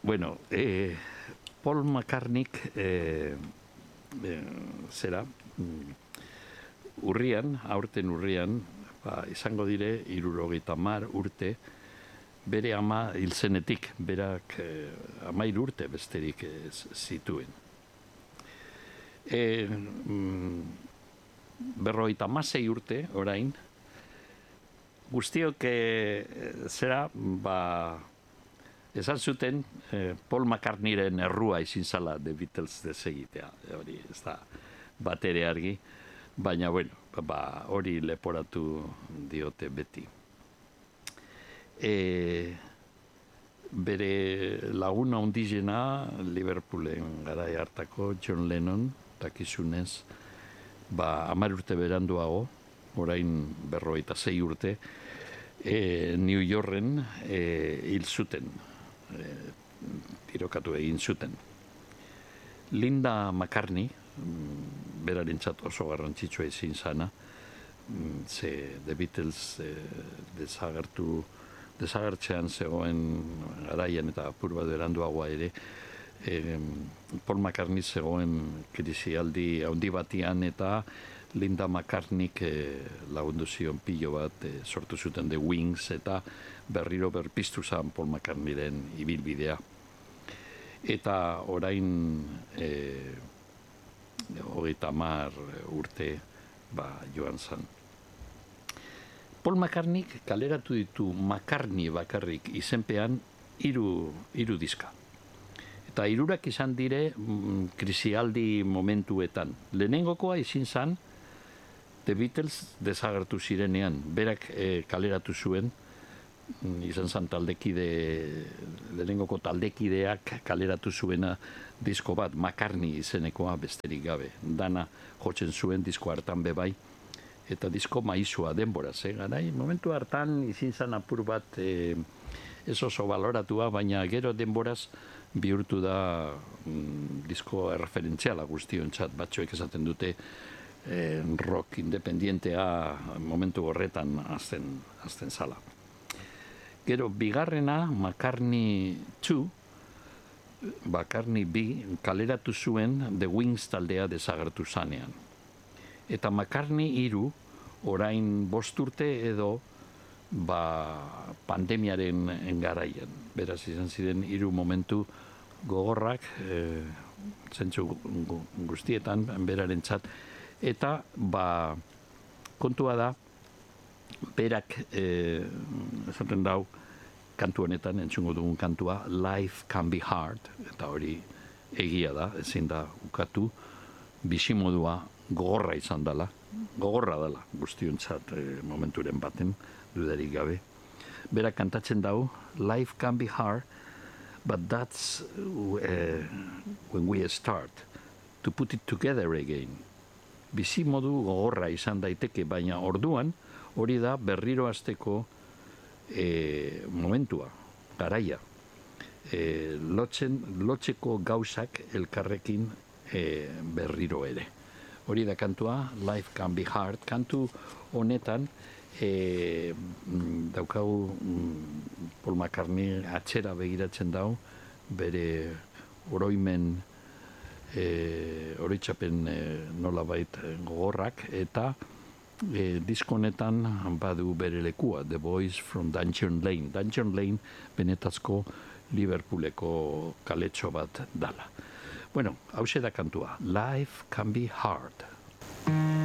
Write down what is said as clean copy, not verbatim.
Bueno, Paul McCartneyk zera, aurten urrian, izango dire, 70 urte, bere ama hil zenetik, berak 13 urte besterik zituen. 56 urte, orain, guztiok zera, esan zuten Paul McCartneyren errua izin zala The Beatles desegitea. Hori ez da bat ere argi, baina bueno, hori leporatu diote beti. Bere laguna ondizena Liverpoolen garai hartako John Lennon, dakizunez, 10 urte beranduago, orain 56 urte, New Yorken hil zuten, tirokatu egin zuten. Linda McCartney, berarentzat oso garrantzitsua ezin zana, ze The Beatles desagertzean zegoen garaian eta apur bat beranduagoa ere, Paul McCartney zegoen krisialdi handi batian eta Linda McCartneyk lagundu zion pilo bat sortu zuten The Wings eta berriro berpiztu zen Paul McCartneyren ibilbidea. Eta orain 30 urte joan zen. Paul McCartneyk kaleratu ditu McCartney bakarrik izenpean 3 diska. Eta 3 izan dire krisialdi momentuetan. Lehenengokoa izin zen The Beatles desagertu zirenean, berak kaleratu zuen, izan zen lehenengoko taldekideak kaleratu zuena disko bat, McCartney izenekoa besterik gabe. Dana jotzen zuen disko hartan bebai, eta disko maizua denboraz, garai. Momentu hartan izin zen apur bat ez oso baloratua, baina gero denboraz bihurtu da disko erreferentziala guztiontzat, batzuek esaten dute rock independientea momentu horretan azten zala. Gero, bigarrena, McCartney 2, McCartney B, kaleratu zuen The Wings taldea desagertu zanean. Eta McCartney 3, orain 5 urte edo pandemiaren garaian. Beraz, izan ziren 3 momentu gogorrak, zentzu guztietan, berarentzat. Eta, kontua da, berak, esaten dau, kantu honetan, entzungo dugun kantua, Life Can Be Hard, eta hori egia da, ezin da ukatu, bizimodua gogorra izan dela, guztiontzat momenturen baten, dudarik gabe. Berak kantatzen dau, Life can be hard, but that's when we start to put it together again. Bizimodu gogorra izan daiteke, baina orduan hori da berriro hasteko momentua, garaia. Lotzeko gauzak elkarrekin berriro ere. Hori da kantua, Life Can Be Hard. Kantu honetan daukagu Paul McCartney atzera begiratzen dau, bere oroimen oroitzapen nolabait gogorrak, eta disko honetan badu bere lekua, The Boys from Dungeon Lane. Dungeon Lane benetazko Liverpooleko kaletxo bat dala. Bueno, hause da kantua, Life Can Be Hard.